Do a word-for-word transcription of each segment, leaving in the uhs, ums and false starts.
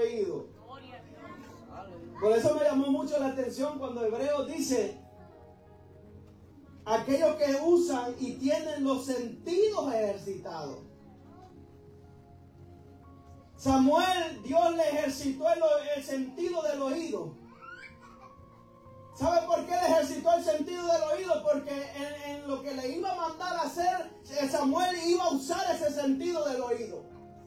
oído. Por eso me llamó mucho la atención cuando Hebreos dice, aquellos que usan y tienen los sentidos ejercitados. Samuel, Dios le ejercitó el, el sentido del oído. ¿Sabe por qué le ejercitó el sentido del oído? Porque en, en lo que le iba a mandar a hacer, Samuel iba a usar ese sentido del oído.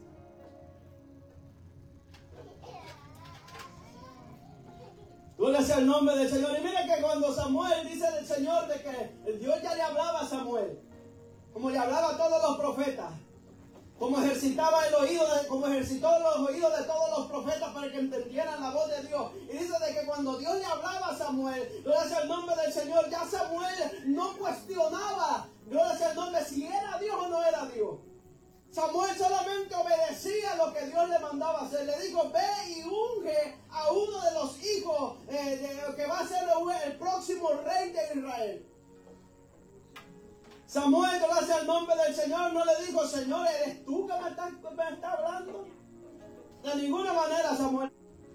Gloria sea el nombre del Señor. Y mire que cuando Samuel dice del Señor de que Dios ya le hablaba a Samuel, como le hablaba a todos los profetas, como ejercitaba el oído, de, como ejercitó los oídos de todos los profetas para que entendieran la voz de Dios. Y dice de que cuando Dios le hablaba a Samuel, gloria sea el nombre del Señor, ya Samuel no cuestionaba, gloria sea el nombre, si era Dios o no era Dios. Samuel solamente obedecía lo que Dios le mandaba hacer. Le dijo, ve y unge a uno de los hijos eh, de, que va a ser el próximo rey de Israel. Samuel, gracias al nombre del Señor, no le dijo, Señor, ¿eres tú que me estás, me estás hablando? De ninguna manera, Samuel.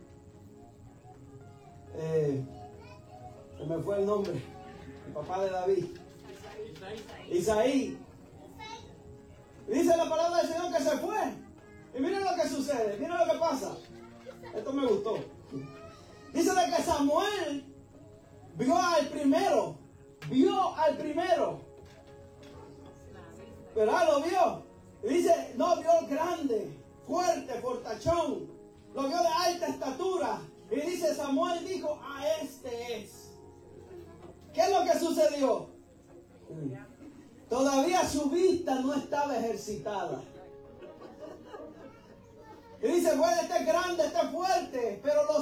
Eh, se me fue el nombre. El papá de David. Isaí. Isaí. Dice la palabra del Señor que se fue. Y miren lo que sucede, miren lo que pasa. Esto me gustó. Dice de que Samuel vio al primero. Vio al primero. ¿Verdad? Lo vio. Y dice, no, vio grande, fuerte, fortachón. Lo vio de alta estatura. Y dice, Samuel dijo, a este es. ¿Qué es lo que sucedió? Todavía su vista no estaba ejercitada. Y dice, bueno, este es grande, este es fuerte, pero